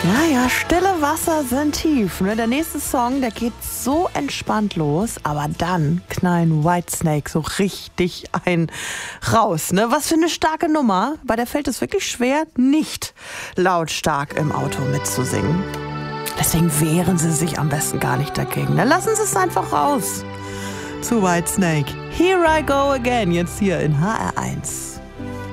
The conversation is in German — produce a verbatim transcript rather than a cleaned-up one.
Ja, ja, stille Wasser sind tief. Ne? Der nächste Song, der geht so entspannt los, aber dann knallen Whitesnake so richtig ein raus. Ne? Was für eine starke Nummer. Bei der fällt es wirklich schwer, nicht lautstark im Auto mitzusingen. Deswegen wehren Sie sich am besten gar nicht dagegen. Ne? Lassen Sie es einfach raus. Zu Whitesnake. Here I go again, jetzt hier in H R eins.